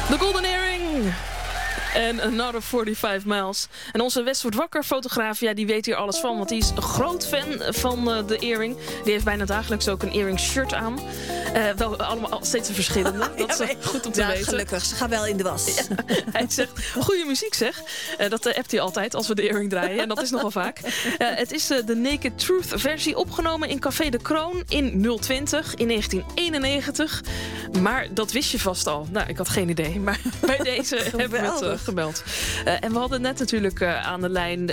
The Golden Earring. En Another 45 Miles. En onze West wordt wakker fotograaf, ja, die weet hier alles van. Want die is een groot fan van de earring. Die heeft bijna dagelijks ook een earring shirt aan. Wel allemaal steeds een verschillende. Dat is goed om te weten. Gelukkig, ze gaan wel in de was. Ja, hij zegt, goede muziek zeg. Dat appt hij altijd als we de earring draaien. En dat is nogal vaak. Het is de Naked Truth versie opgenomen in Café de Kroon in 020 in 1991. Maar dat wist je vast al. Nou, ik had geen idee. Maar bij deze hebben we het gebeld. En we hadden net natuurlijk aan de lijn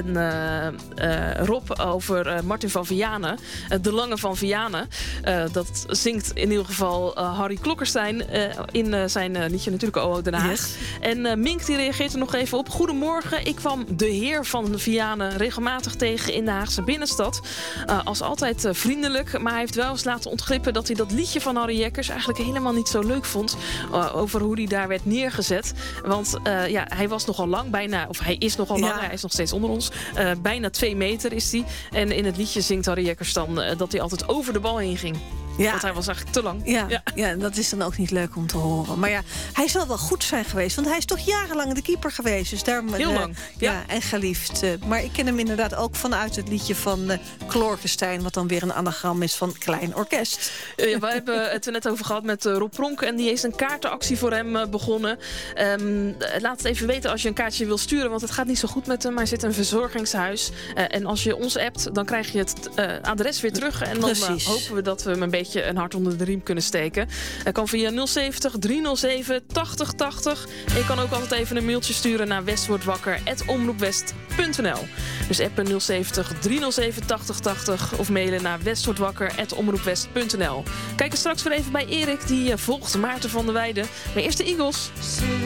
Rob over Martin van Vianen. De Lange van Vianen. Dat zingt in ieder geval Harry Klokkerstein in zijn liedje natuurlijk OO Den Haag. Yes. En Mink die reageert er nog even op. Goedemorgen, ik kwam de heer van Vianen regelmatig tegen in de Haagse binnenstad. Als altijd vriendelijk, maar hij heeft wel eens laten ontglippen dat hij dat liedje van Harry Jekkers eigenlijk helemaal niet zo leuk vond. Over hoe hij daar werd neergezet. Want hij was nogal lang, hij is nogal lang, hij is nog steeds onder ons. Bijna 2 meter is hij. En in het liedje zingt Harry Jekkers dan dat hij altijd over de bal heen ging. Ja. Want hij was eigenlijk te lang. Ja, dat is dan ook niet leuk om te horen. Maar ja, hij zal wel goed zijn geweest. Want hij is toch jarenlang de keeper geweest. Dus daarom, heel lang. Ja, en geliefd. Maar ik ken hem inderdaad ook vanuit het liedje van Klorkenstein. Wat dan weer een anagram is van Klein Orkest. We hebben het er net over gehad met Rob Pronk. En die heeft een kaartenactie voor hem begonnen. Laat het even weten als je een kaartje wil sturen. Want het gaat niet zo goed met hem. Hij zit in een verzorgingshuis. En als je ons appt, dan krijg je het adres weer terug. En dan hopen we dat we hem een beetje een hart onder de riem kunnen steken. Dat kan via 070 307 8080. En je kan ook altijd even een mailtje sturen naar westwordwakker@omroepwest.nl. Dus appen 070 307 8080 of mailen naar westwordwakker@omroepwest.nl. Kijk er straks weer even bij Erik, die volgt Maarten van der Weijden. Maar eerst de Eagles.